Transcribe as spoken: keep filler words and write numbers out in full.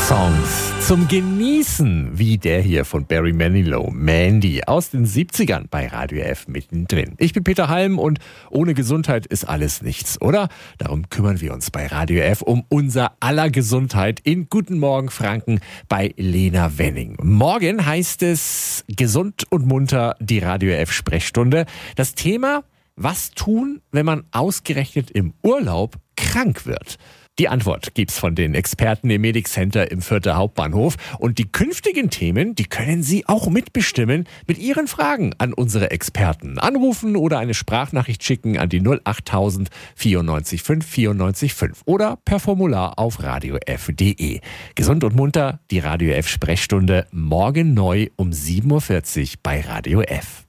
Songs zum Genießen, wie der hier von Barry Manilow, Mandy, aus den siebzigern bei Radio F mittendrin. Ich bin Peter Halm und ohne Gesundheit ist alles nichts, oder? Darum kümmern wir uns bei Radio F um unser aller Gesundheit in Guten Morgen Franken bei Lena Wenning. Morgen heißt es Gesund und munter, die Radio F Sprechstunde. Das Thema: Was tun, wenn man ausgerechnet im Urlaub krank wird? Die Antwort gibt's von den Experten im Medic Center im Fürther Hauptbahnhof. Und die künftigen Themen, die können Sie auch mitbestimmen mit Ihren Fragen an unsere Experten. Anrufen oder eine Sprachnachricht schicken an die null acht tausend vierundneunzig fünf vierundneunzig fünf oder per Formular auf radio f punkt de. Gesund und munter, die Radio F Sprechstunde, morgen neu um sieben Uhr vierzig bei Radio F.